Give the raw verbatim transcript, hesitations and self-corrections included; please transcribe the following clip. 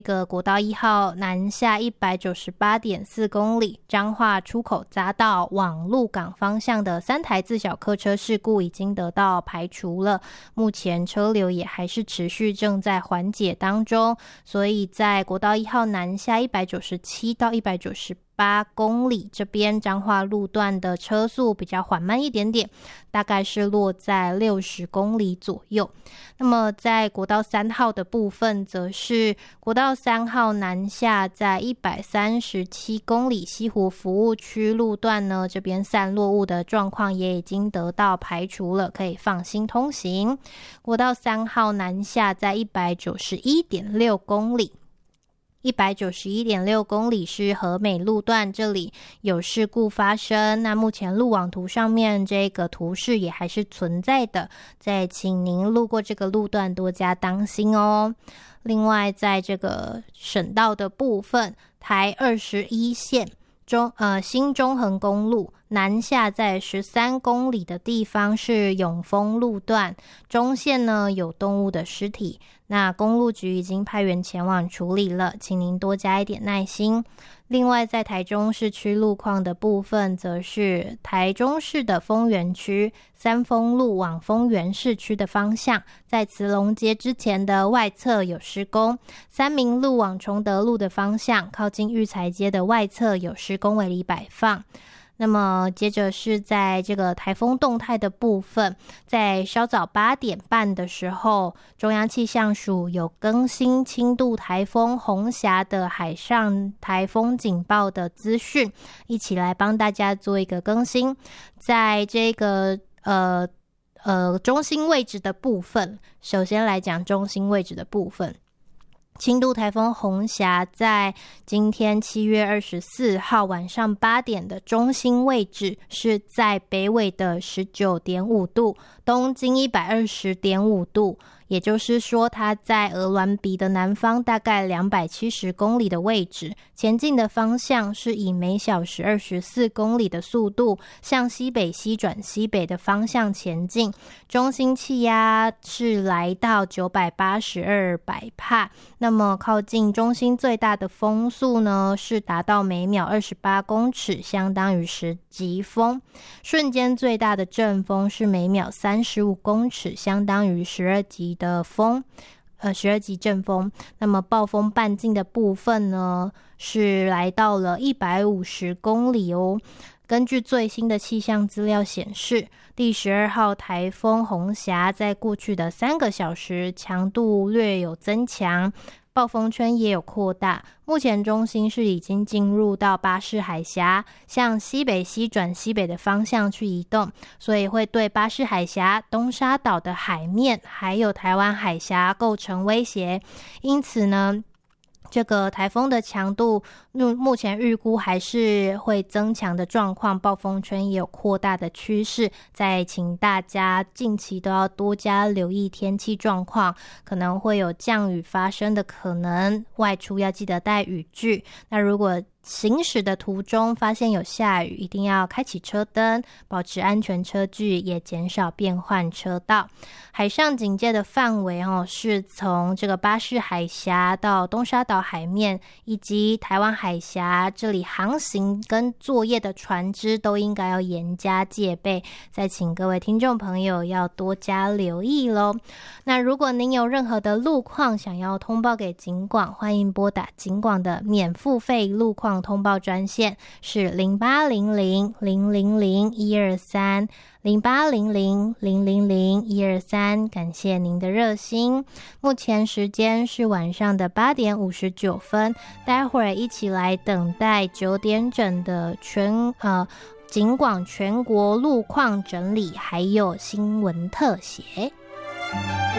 个国道一号南下 一百九十八点四 公里，彰化出口匝道往鹿港方向的三台自小客车事故已经得到排除了，目前车流也还是持续正在缓解当中，所以在国道一号南下一百九十七到一百九十八公里这边，彰化路段的车速比较缓慢一点点，大概是落在六十公里左右。那么在国道三号的部分，则是国道三号南下在一百三十七公里，西湖服务区路段呢，这边散落物的状况也已经得到排除了，可以放心通行。国道三号南下在一百九十一点六公里，一百九十一点六公里是和美路段，这里有事故发生，那目前路网图上面这个图示也还是存在的，再请您路过这个路段多加当心哦。另外在这个省道的部分，台二十一线中呃新中横公路南下在十三公里的地方是永丰路段，中线呢有动物的尸体，那公路局已经派员前往处理了，请您多加一点耐心。另外在台中市区路况的部分，则是台中市的丰原区三丰路往丰原市区的方向，在慈龙街之前的外侧有施工，三民路往崇德路的方向靠近育才街的外侧有施工围篱摆放。那么接着是在这个台风动态的部分，在稍早八点半的时候，中央气象署有更新轻度台风红霞的海上台风警报的资讯，一起来帮大家做一个更新。在这个呃呃中心位置的部分，首先来讲中心位置的部分，轻度台风红霞在今天七月二十四号晚上八点的中心位置是在北纬的 十九点五度，东经 一百二十点五度，也就是说它在鹅銮鼻的南方大概两百七十公里的位置，前进的方向是以每小时二十四公里的速度向西北西转西北的方向前进，中心气压是来到九百八十二百帕，那么靠近中心最大的风速呢是达到每秒二十八公尺，相当于十级风，瞬间最大的阵风是每秒三十五公尺，相当于十二级的风，呃，十二级阵风。那么暴风半径的部分呢，是来到了一百五十公里哦。根据最新的气象资料显示，第十二号台风红霞在过去的三个小时强度略有增强，暴风圈也有扩大，目前中心是已经进入到巴士海峡，向西北西转西北的方向去移动，所以会对巴士海峡、东沙岛的海面还有台湾海峡构成威胁。因此呢，这个台风的强度目前预估还是会增强的状况，暴风圈也有扩大的趋势，再请大家近期都要多加留意天气状况，可能会有降雨发生的可能，外出要记得带雨具。那如果行驶的途中发现有下雨，一定要开启车灯，保持安全车距，也减少变换车道。海上警戒的范围哦，是从这个巴士海峡到东沙岛海面，以及台湾海峡这里航行跟作业的船只都应该要严加戒备，再请各位听众朋友要多加留意咯。那如果您有任何的路况想要通报给警广，欢迎拨打警广的免付费路况通报专线是零八零零零零零一二三 零八零零零零零一二三，感谢您的热心。目前时间是晚上的八点五十九分，待会儿一起来等待九点整的全呃警广全国路况整理还有新闻特写。